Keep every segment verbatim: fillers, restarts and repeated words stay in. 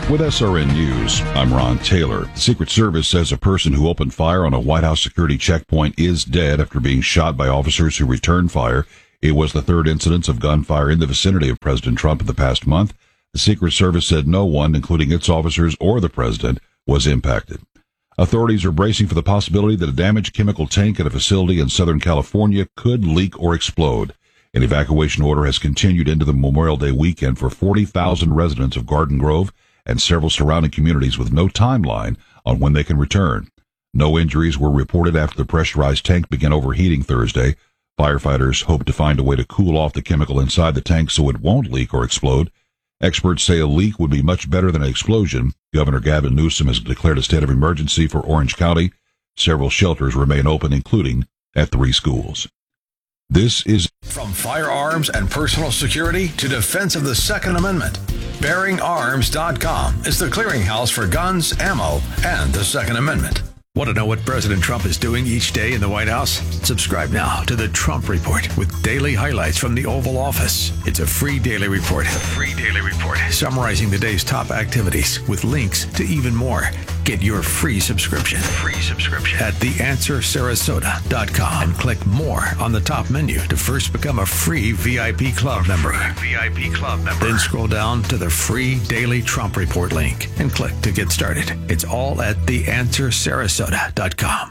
With S R N News, I'm Ron Taylor. The Secret Service says a person who opened fire on a White House security checkpoint is dead after being shot by officers who returned fire. It was the third incidence of gunfire in the vicinity of President Trump in the past month. The Secret Service said no one, including its officers or the president, was impacted. Authorities are bracing for the possibility that a damaged chemical tank at a facility in Southern California could leak or explode. An evacuation order has continued into the Memorial Day weekend for forty thousand residents of Garden Grove and several surrounding communities with no timeline on when they can return. No injuries were reported after the pressurized tank began overheating Thursday. Firefighters hope to find a way to cool off the chemical inside the tank so it won't leak or explode. Experts say a leak would be much better than an explosion. Governor Gavin Newsom has declared a state of emergency for Orange County. Several shelters remain open, including at three schools. This is from firearms and personal security to defense of the Second Amendment. Bearing Arms dot com is the clearinghouse for guns, ammo, and the Second Amendment. Want to know what President Trump is doing each day in the White House? Subscribe now to the Trump Report with daily highlights from the Oval Office. It's a free daily report. A free daily report summarizing the day's top activities with links to even more. Get your free subscription. Free subscription at the answer sarasota dot com and click more on the top menu to first become a free V I P club member. V I P club member. Then scroll down to the free daily Trump Report link and click to get started. It's all at the answer sarasota dot com.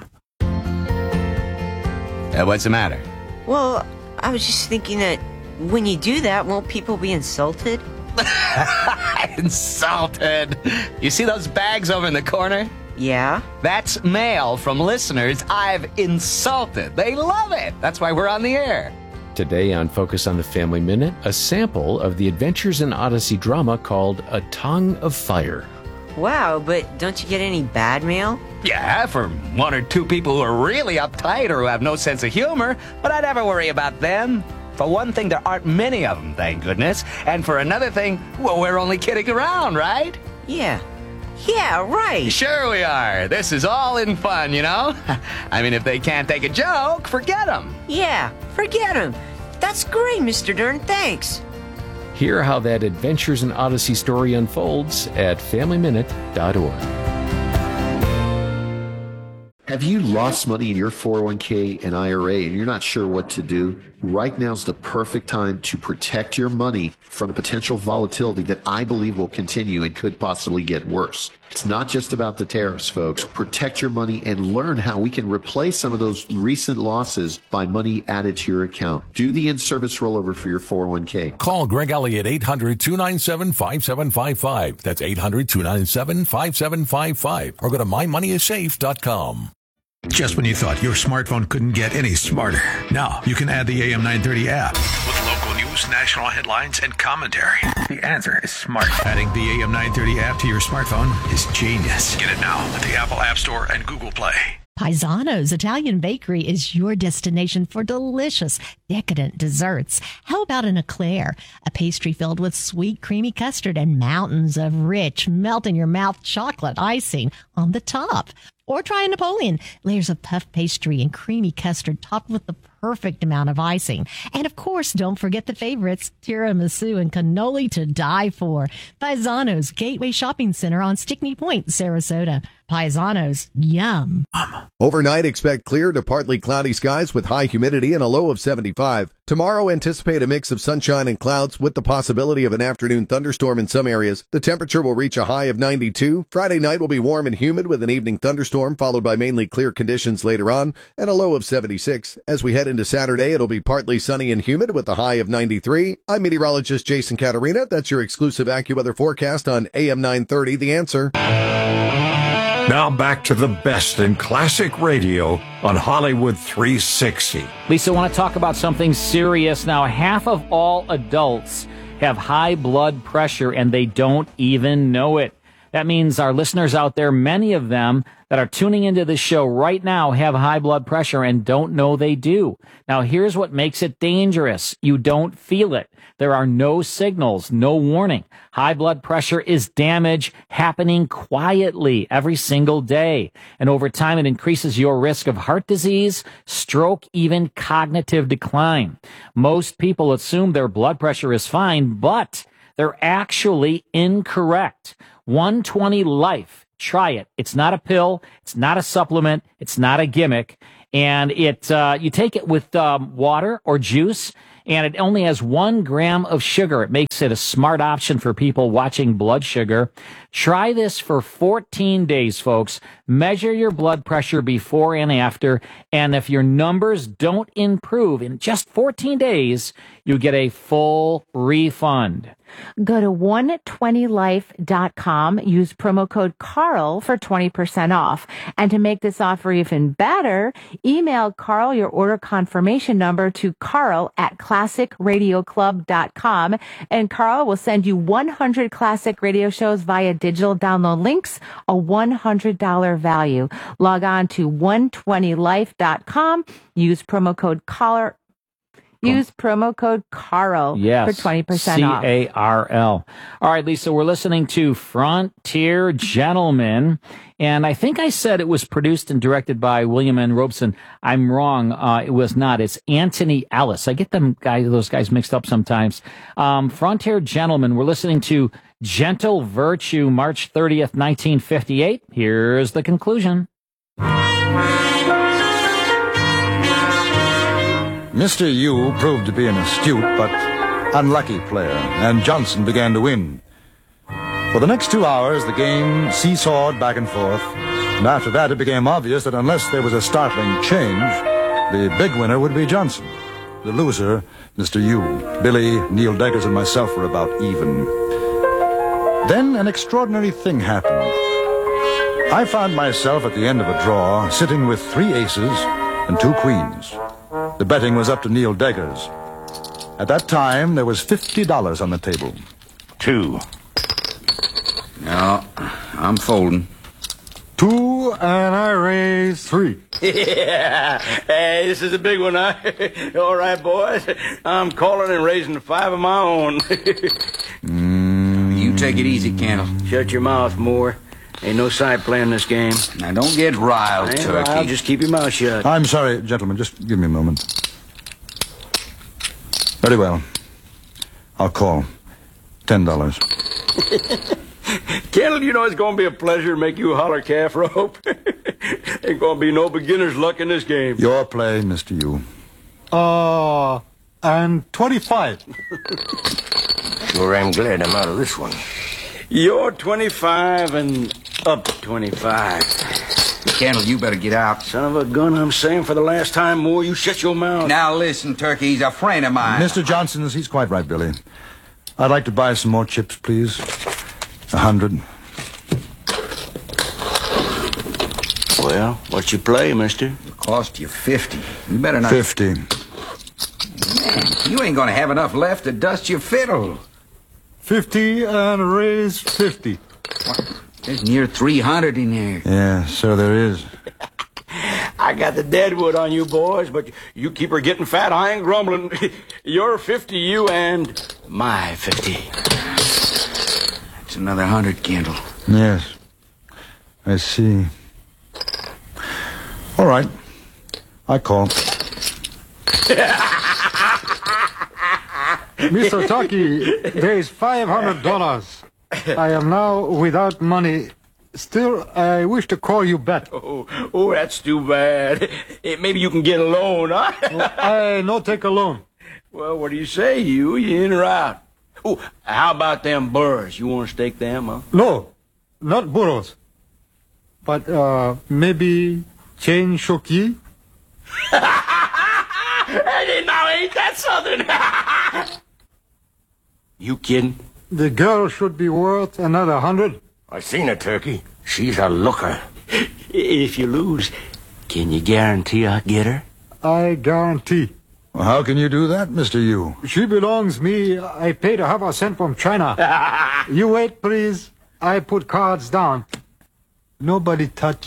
Uh, what's the matter? Well, I was just thinking that when you do that, won't people be insulted? Insulted. You see those bags over in the corner? Yeah? That's mail from listeners I've insulted. They love it. That's why we're on the air. Today on Focus on the Family Minute, a sample of the Adventures in Odyssey drama called A Tongue of Fire. Wow, but don't you get any bad mail? Yeah, for one or two people who are really uptight or who have no sense of humor, but I never worry about them. For one thing, there aren't many of them, thank goodness. And for another thing, well, we're only kidding around, right? Yeah. Yeah, right. Sure we are. This is all in fun, you know? I mean, if they can't take a joke, forget them. Yeah, forget them. That's great, Mister Dern. Thanks. Hear how that Adventures in Odyssey story unfolds at family minute dot org. Have you lost money in your four oh one k and I R A and you're not sure what to do? Right now is the perfect time to protect your money from potential volatility that I believe will continue and could possibly get worse. It's not just about the tariffs, folks. Protect your money and learn how we can replace some of those recent losses by money added to your account. Do the in-service rollover for your four oh one k. Call Greg Elliott, eight hundred, two nine seven, five seven five five. That's eight hundred, two nine seven, five seven five five. Or go to my money is safe dot com. Just when you thought your smartphone couldn't get any smarter, now you can add the A M nine thirty app. With local news, national headlines, and commentary. The answer is smart. Adding the A M nine thirty app to your smartphone is genius. Get it now at the Apple App Store and Google Play. Paisano's Italian Bakery is your destination for delicious, decadent desserts. How about an eclair, a pastry filled with sweet, creamy custard and mountains of rich, melt-in-your-mouth chocolate icing on the top? Or try a Napoleon, layers of puff pastry and creamy custard topped with the perfect amount of icing. And of course, don't forget the favorites, tiramisu and cannoli to die for. Paisano's Gateway Shopping Center on Stickney Point, Sarasota. Paisano's, yum. Overnight, expect clear to partly cloudy skies with high humidity and a low of seventy-five. Tomorrow, anticipate a mix of sunshine and clouds with the possibility of an afternoon thunderstorm in some areas. The temperature will reach a high of ninety-two. Friday night will be warm and humid with an evening thunderstorm, followed by mainly clear conditions later on, and a low of seventy-six. As we head into Saturday, it'll be partly sunny and humid with a high of ninety-three. I'm meteorologist Jason Caterina. That's your exclusive AccuWeather forecast on A M nine thirty, The Answer. Now back to the best in classic radio on Hollywood three sixty. Lisa, I want to talk about something serious now. Half of all adults have high blood pressure and they don't even know it. That means our listeners out there, many of them that are tuning into this show right now have high blood pressure and don't know they do. Now, here's what makes it dangerous. You don't feel it. There are no signals, no warning. High blood pressure is damage happening quietly every single day. And over time, it increases your risk of heart disease, stroke, even cognitive decline. Most people assume their blood pressure is fine, but They're actually incorrect. one twenty Life. Try it. It's not a pill. It's not a supplement. It's not a gimmick. And it uh, you take it with um, water or juice, and it only has one gram of sugar. It makes it a smart option for people watching blood sugar. Try this for fourteen days, folks. Measure your blood pressure before and after, and if your numbers don't improve in just fourteen days, you get a full refund. Go to one twenty life dot com, use promo code Carl for twenty percent off. And to make this offer even better, email Carl your order confirmation number to Carl at classic radio club dot com, and Carl will send you one hundred classic radio shows via digital download links, a one hundred dollars value. Log on to one twenty life dot com, use promo code Carl. Use promo code Carl yes. for twenty percent off. C A R L. All right, Lisa, we're listening to Frontier Gentlemen, and I think I said it was produced and directed by William N. Robeson. I'm wrong. Uh, it was not. It's Anthony Ellis. I get them guys, those guys mixed up sometimes. Um, Frontier Gentlemen, we're listening to Gentle Virtue, March thirtieth, nineteen fifty-eight. Here's the conclusion. Mister Yu proved to be an astute but unlucky player, and Johnson began to win. For the next two hours, the game seesawed back and forth, and after that it became obvious that unless there was a startling change, the big winner would be Johnson. The loser, Mister Yu. Billy, Neil Deggers, and myself were about even. Then an extraordinary thing happened. I found myself at the end of a draw, sitting with three aces and two queens. The betting was up to Neil Deggers. At that time, there was fifty dollars on the table. Two. No, I'm folding. Two, and I raise three. Yeah. Hey, this is a big one, huh? All right, boys. I'm calling and raising five of my own. mm, you take it easy, Candle. Shut your mouth, Moore. Ain't no side playing this game. Now, don't get riled, Turkey. Riled, just keep your mouth shut. I'm sorry, gentlemen. Just give me a moment. Very well. I'll call. Ten dollars. Kendall, you know it's going to be a pleasure to make you holler calf rope. Ain't going to be no beginner's luck in this game. Your play, Mister Yu. Uh, and twenty-five. Sure am glad I'm out of this one. You're twenty-five and up twenty-five. Candle, you better get out. Son of a gun, I'm saying for the last time, Moore, you shut your mouth. Now listen, Turkey, he's a friend of mine. Mister Johnson, he's quite right, Billy. I'd like to buy some more chips, please. A hundred. Well, what's your play, mister? It cost you fifty. You better not... Fifty. Man, you ain't gonna have enough left to dust your fiddle. Fifty and raise fifty. What? There's near three hundred in there. Yeah, so there is. I got the deadwood on you boys, but you keep her getting fat. I ain't grumbling. You're fifty, you, and my fifty. It's another hundred, Kendall. Yes. I see. All right. I call. Mister Turkey, there is five hundred dollars. I am now without money. Still, I wish to call you back. Oh, oh, that's too bad. Maybe you can get a loan, huh? Well, I no take a loan. Well, what do you say, you? You in or out? Oh, how about them burrs? You want to stake them, huh? No, not burros. But uh, maybe chain shoki? Hey, now ain't that something? You kidding? The girl should be worth another hundred. I seen her, Turkey. She's a looker. If you lose, can you guarantee I'll get her? I guarantee. Well, how can you do that, Mister Yu? She belongs me. I paid a half a cent from China. You wait, please. I put cards down. Nobody touch.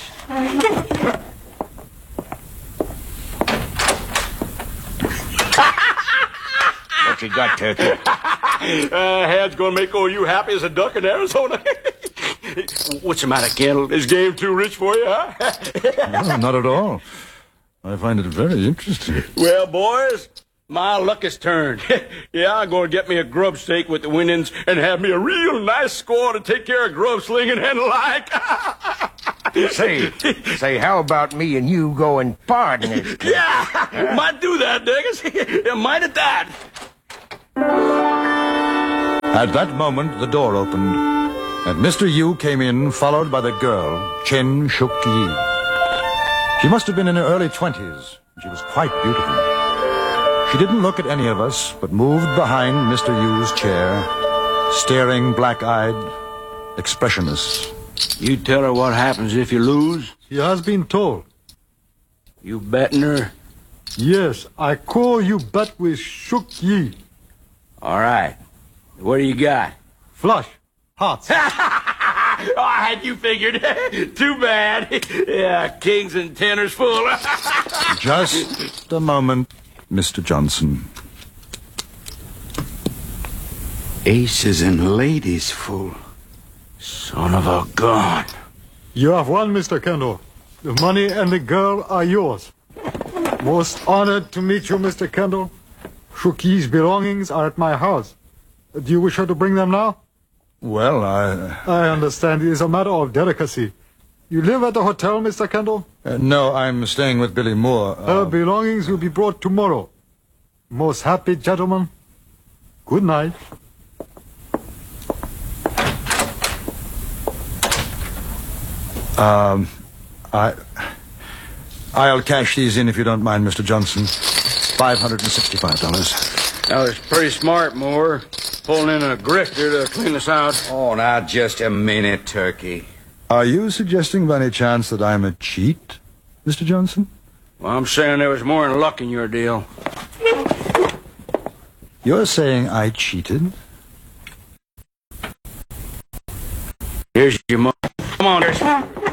What you got, Turkey? uh, Had's gonna make old you happy as a duck in Arizona. What's the matter, Kendall? This game too rich for you, huh? No, not at all. I find it very interesting. Well, boys, My luck has turned. Yeah, I'm going to get me a grub steak with the winnings and have me a real nice score to take care of grub slinging and like. Say, say, how about me and you going partners? Yeah, might do that, Diggers. Yeah, might at that. At that moment, the door opened, and Mister Yu came in, followed by the girl, Chen Shuk-yi. She must have been in her early twenties. She was quite beautiful. She didn't look at any of us, but moved behind Mister Yu's chair, staring black-eyed, expressionless. You tell her what happens if you lose? She has been told. You betting her? Yes, I call you bet with Shuk-yi. All right. What do you got? Flush. Hearts. Oh, I had you figured. Too bad. Yeah, kings and tenors full. Just a moment, Mister Johnson. Aces and ladies full. Son of a gun. You have won, Mister Kendall. The money and the girl are yours. Most honored to meet you, Mister Kendall. Shuk-yi's belongings are at my house. Do you wish her to bring them now? Well, I... I understand. It is a matter of delicacy. You live at the hotel, Mister Kendall? Uh, no, I'm staying with Billy Moore. Uh... Her belongings will be brought tomorrow. Most happy gentlemen. Good night. Um, I... I'll cash these in if you don't mind, Mister Johnson. five hundred sixty-five dollars. That was pretty smart, Moore. Pulling in a grifter to clean us out. Oh, now just a minute, Turkey. Are you suggesting by any chance that I'm a cheat, Mister Johnson? Well, I'm saying there was more than luck in your deal. You're saying I cheated? Here's your money. Come on, there's...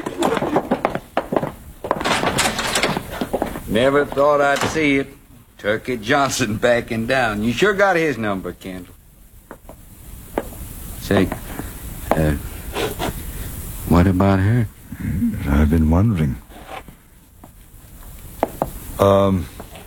Never thought I'd see it. Turkey Johnson backing down. You sure got his number, Kendall. Say, uh, what about her? I've been wondering. Um,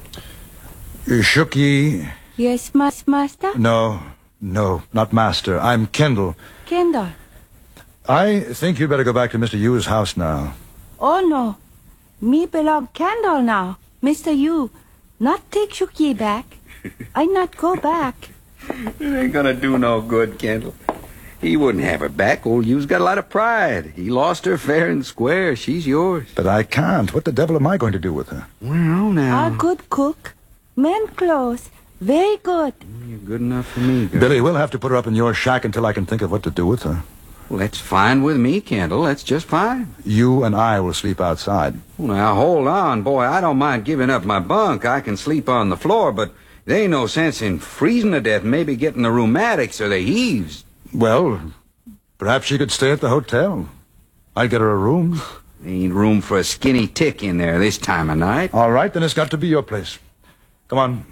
Shuk-yi? Yes, mas master? No, no, not master. I'm Kendall. Kendall. I think you'd better go back to Mister Yu's house now. Oh, no. Me belong Kendall now. Mister Yu, not take Shuk-yi back. I not go back. It ain't gonna do no good, Kendall. He wouldn't have her back. Old Yu's got a lot of pride. He lost her fair and square. She's yours. But I can't. What the devil am I going to do with her? Well, now... A good cook. Men clothes. Very good. You're good enough for me, girl. Billy, we'll have to put her up in your shack until I can think of what to do with her. Well, that's fine with me, Kendall. That's just fine. You and I will sleep outside. Well, now, hold on, boy. I don't mind giving up my bunk. I can sleep on the floor, but there ain't no sense in freezing to death, maybe getting the rheumatics or the heaves. Well, perhaps she could stay at the hotel. I'd get her a room. There ain't room for a skinny tick in there this time of night. All right, then it's got to be your place. Come on.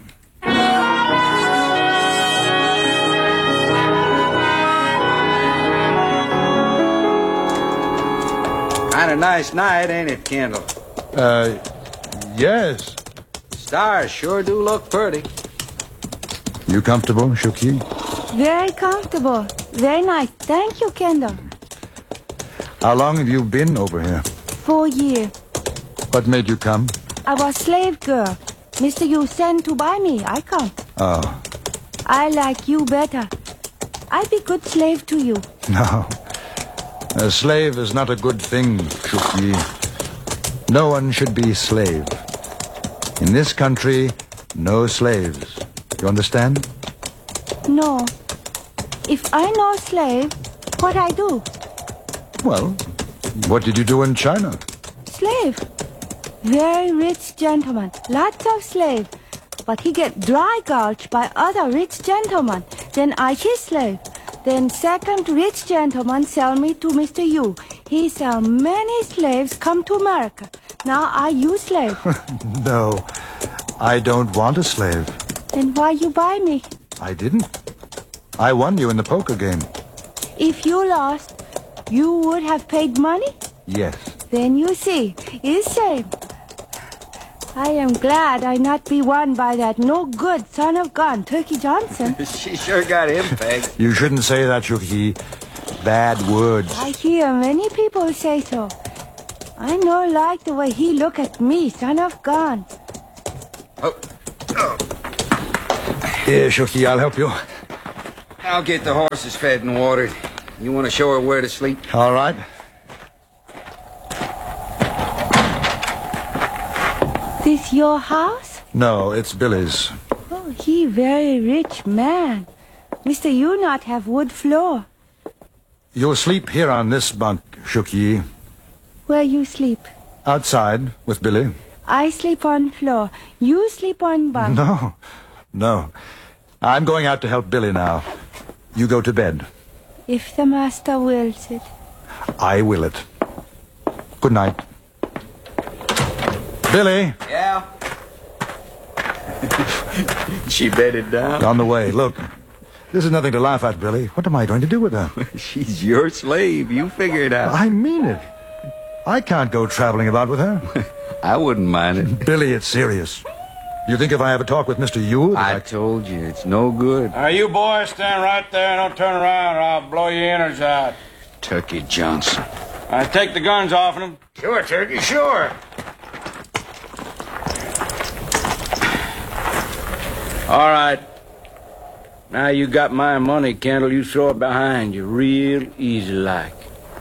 Kind of nice night, ain't it, Kendall? Uh, yes. Stars sure do look pretty. You comfortable, Shuk-yi? Very comfortable. Very nice. Thank you, Kendall. How long have you been over here? Four years. What made you come? I was slave girl. Mister Yu sent to buy me. I come. Oh. I like you better. I be good slave to you. No. A slave is not a good thing, Shuk-yi. No one should be slave. In this country, no slaves. You understand? No. If I no slave, what I do? Well, what did you do in China? Slave. Very rich gentleman. Lots of slave. But he get dry gulch by other rich gentlemen. Then I his slave. Then second rich gentleman sell me to Mister Yu. He sell many slaves come to America. Now I you slave. No, I don't want a slave. Then why you buy me? I didn't. I won you in the poker game. If you lost, you would have paid money? Yes. Then you see, it's same. I am glad I not be won by that no good son of gun, Turkey Johnson. She sure got him pegged. You shouldn't say that, Shuki. Bad words. I hear many people say so. I no like the way he look at me, son of gun. Oh. Oh. Here, Shuki, I'll help you. I'll get the horses fed and watered. You want to show her where to sleep? All right. This your house? No, it's Billy's. Oh, he very rich man. Mister You not have wood floor. You'll sleep here on this bunk, Shuki. Where you sleep? Outside with Billy. I sleep on floor. You sleep on bunk. No, no. I'm going out to help Billy now. You go to bed. If the master wills it. I will it. Good night. Billy. Yeah? She bedded down? On the way. Look, this is nothing to laugh at, Billy. What am I going to do with her? She's your slave. You figure it out. I mean it. I can't go traveling about with her. I wouldn't mind it. Billy, it's serious. You think if I have a talk with Mister Yu... I, I told you, it's no good. Now, you boys stand right there and don't turn around or I'll blow your innards out. Turkey Johnson. I take the guns off of them. Sure, Turkey, sure. All right. Now you got my money, Kendall. You throw it behind you real easy like.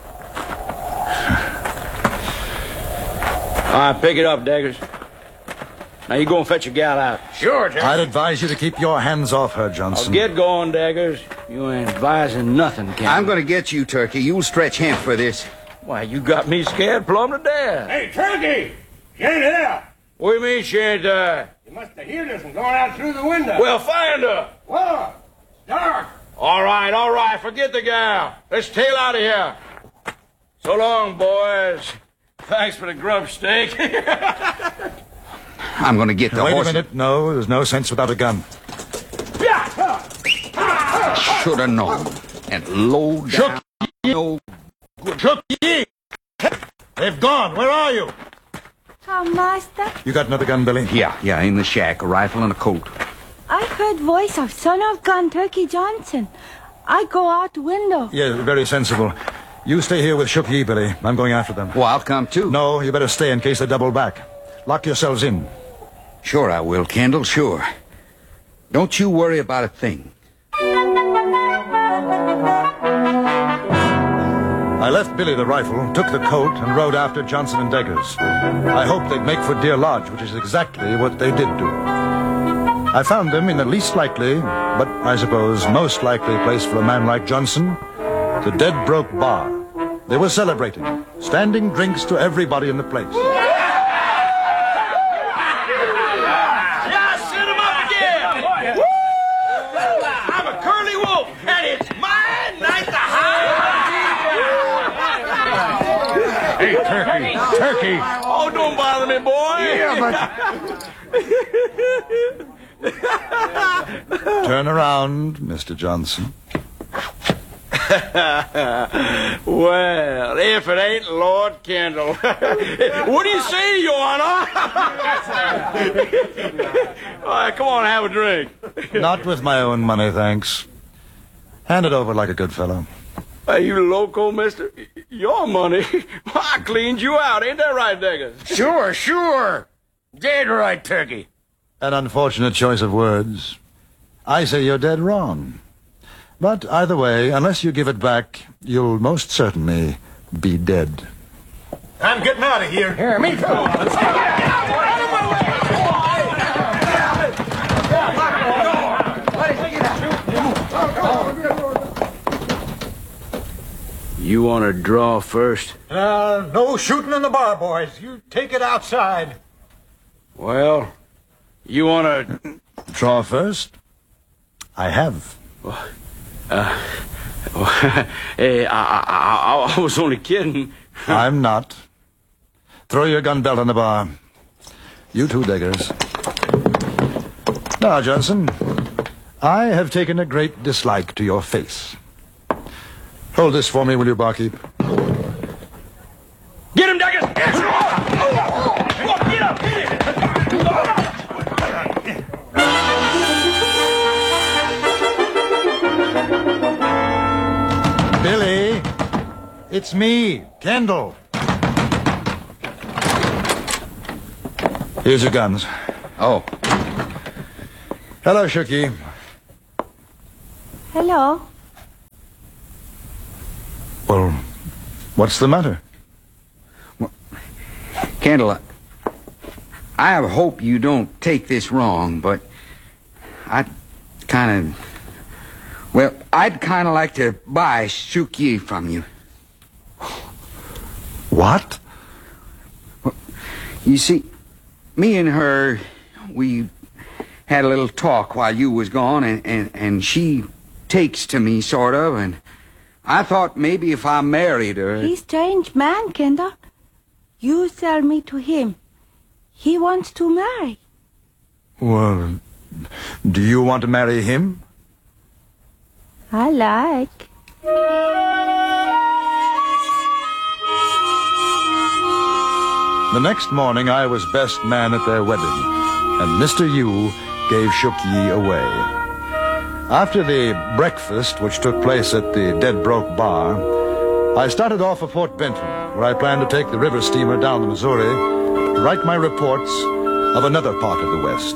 All right, pick it up, Daggers. Now you go and fetch your gal out. Sure, Turkey. I'd advise you to keep your hands off her, Johnson. I'll get going, Daggers. You ain't advising nothing, Kendall. I'm going to get you, Turkey. You'll stretch him for this. Why, you got me scared plumb to death. Hey, Turkey! She ain't here. What do you mean she ain't there? You must have heard us from going out through the window. Well, find her. Whoa! Dark. All right, all right. Forget the gal. Let's tail out of here. So long, boys. Thanks for the grub steak. I'm going to get the Wait horse. a minute. No, there's no sense without a gun. Should have known. And low down. No good. Shuki! They've gone. Where are you? How, master? You got another gun, Billy? Yeah, yeah, in the shack. A rifle and a coat. I heard voice of son of gun, Turkey Johnson. I go out window. Yeah, very sensible. You stay here with Shuki, Billy. I'm going after them. Well, I'll come too. No, you better stay in case they double back. Lock yourselves in. Sure I will, Kendall, sure. Don't you worry about a thing. I left Billy the rifle, took the coat, and rode after Johnson and Deggers. I hoped they'd make for Deer Lodge, which is exactly what they did do. I found them in the least likely, but I suppose most likely place for a man like Johnson, the Dead Broke Bar. They were celebrating, standing drinks to everybody in the place. Yeah, sit him up again. Woo! I'm a curly wolf, and it's my night to hide. Hey, Turkey. Turkey. Oh, don't bother me, boy. Yeah, but... Turn around, Mister Johnson. Well, if it ain't Lord Kendall. What do you say, Your Honor? All right, come on, have a drink. Not with my own money, thanks. Hand it over like a good fellow. Are you loco, mister? Your money? I cleaned you out. Ain't that right, Deggers? Sure, sure. Dead right, Turkey. An unfortunate choice of words. I say you're dead wrong. But either way, unless you give it back, you'll most certainly be dead. I'm getting out of here. Here, me too. Let's get out of my way. You want to draw first? Uh, no shooting in the bar, boys. You take it outside. Well, you want to... Draw first? I have. Uh, hey, I, I, I was only kidding. I'm not. Throw your gun belt on the bar. You too, Deggers. Now, Johnson, I have taken a great dislike to your face. Hold this for me, will you, barkeep? Get him, Deggers! Get him! Get up! Get him! Shuki, it's me, Kendall. Here's your guns. Oh. Hello, Shuki. Hello. Well, what's the matter? Well, Kendall, I hope you don't take this wrong, but I kind of... Well, I'd kind of like to buy Shuki from you. What? Well, you see, me and her, we had a little talk while you was gone, and, and, and she takes to me, sort of, and I thought maybe if I married her... He's strange man, Kendall. You sell me to him. He wants to marry. Well, do you want to marry him? I like. The next morning, I was best man at their wedding, and Mister Yu gave Shuki away. After the breakfast, which took place at the Dead Broke Bar, I started off for Fort Benton, where I planned to take the river steamer down the Missouri to write my reports of another part of the West.